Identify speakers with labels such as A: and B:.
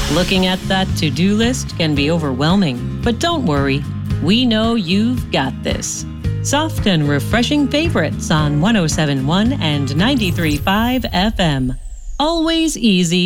A: Looking at that to-do list can be overwhelming, but don't worry. We know you've got this. Soft and refreshing favorites on 107.1 and 93.5 FM. Always easy.